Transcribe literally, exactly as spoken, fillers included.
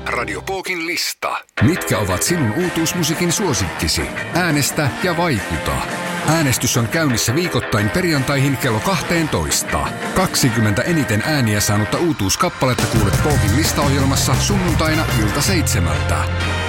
Radio Pookin lista. Mitkä ovat sinun uutuusmusiikin suosikkisi? Äänestä ja vaikuta. Äänestys on käynnissä viikoittain perjantaihin kello kaksitoista. kaksikymmentä eniten ääniä saanutta uutuuskappaletta kuulet Pookin listaohjelmassa sunnuntaina ilta seitsemältä.